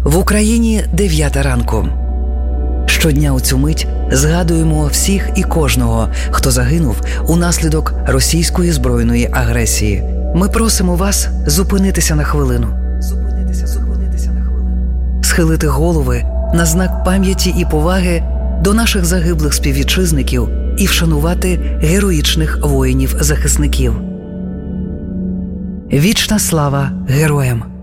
В Україні 9 ранку. Щодня у цю мить згадуємо всіх і кожного, хто загинув унаслідок російської збройної агресії. Ми просимо вас зупинитися на хвилину. Схилити голови на знак пам'яті і поваги до наших загиблих співвітчизників і вшанувати героїчних воїнів-захисників. Вічна слава героям!